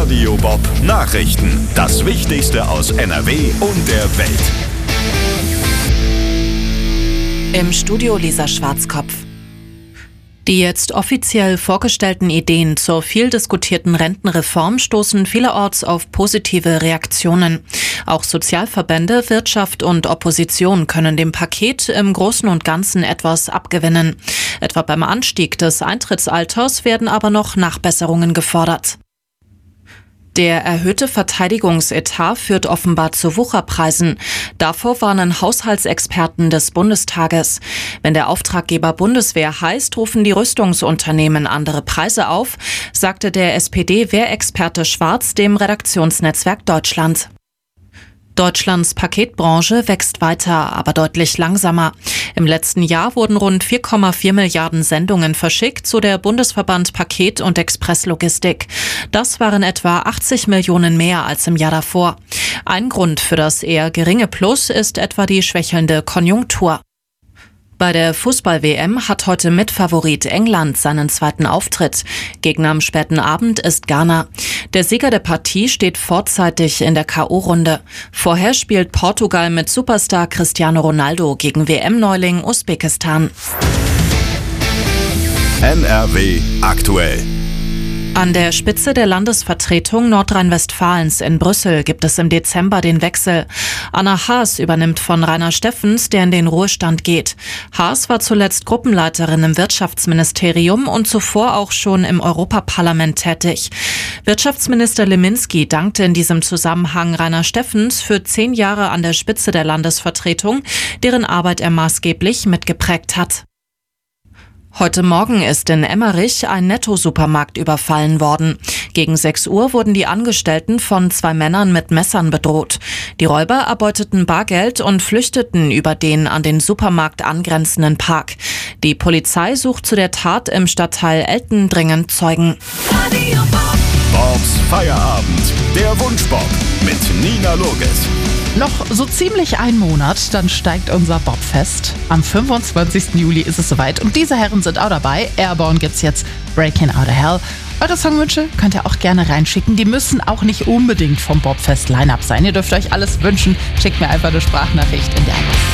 Radio Bob Nachrichten. Das Wichtigste aus NRW und der Welt. Im Studio Lisa Schwarzkopf. Die jetzt offiziell vorgestellten Ideen zur viel diskutierten Rentenreform stoßen vielerorts auf positive Reaktionen. Auch Sozialverbände, Wirtschaft und Opposition können dem Paket im Großen und Ganzen etwas abgewinnen. Etwa beim Anstieg des Eintrittsalters werden aber noch Nachbesserungen gefordert. Der erhöhte Verteidigungsetat führt offenbar zu Wucherpreisen. Davor warnen Haushaltsexperten des Bundestages. Wenn der Auftraggeber Bundeswehr heißt, rufen die Rüstungsunternehmen andere Preise auf, sagte der SPD-Wehrexperte Schwarz dem Redaktionsnetzwerk Deutschland. Deutschlands Paketbranche wächst weiter, aber deutlich langsamer. Im letzten Jahr wurden rund 4,4 Milliarden Sendungen verschickt, so der Bundesverband Paket- und Expresslogistik. Das waren etwa 80 Millionen mehr als im Jahr davor. Ein Grund für das eher geringe Plus ist etwa die schwächelnde Konjunktur. Bei der Fußball-WM hat heute Mitfavorit England seinen zweiten Auftritt. Gegner am späten Abend ist Ghana. Der Sieger der Partie steht vorzeitig in der K.O.-Runde. Vorher spielt Portugal mit Superstar Cristiano Ronaldo gegen WM-Neuling Usbekistan. NRW aktuell. An der Spitze der Landesvertretung Nordrhein-Westfalens in Brüssel gibt es im Dezember den Wechsel. Anna Haas übernimmt von Rainer Steffens, der in den Ruhestand geht. Haas war zuletzt Gruppenleiterin im Wirtschaftsministerium und zuvor auch schon im Europaparlament tätig. Wirtschaftsminister Leminski dankte in diesem Zusammenhang Rainer Steffens für 10 Jahre an der Spitze der Landesvertretung, deren Arbeit er maßgeblich mitgeprägt hat. Heute Morgen ist in Emmerich ein Netto-Supermarkt überfallen worden. Gegen 6 Uhr wurden die Angestellten von 2 Männern mit Messern bedroht. Die Räuber erbeuteten Bargeld und flüchteten über den an den Supermarkt angrenzenden Park. Die Polizei sucht zu der Tat im Stadtteil Elten dringend Zeugen. Bobs Feierabend, der Wunschbob mit Nina Loges. Noch so ziemlich einen Monat, dann steigt unser Bobfest. Am 25. Juli ist es soweit und diese Herren sind auch dabei. Airborne gibt's jetzt Breaking Out of Hell. Eure Songwünsche könnt ihr auch gerne reinschicken. Die müssen auch nicht unbedingt vom Bobfest Line-Up sein. Ihr dürft euch alles wünschen. Schickt mir einfach eine Sprachnachricht in der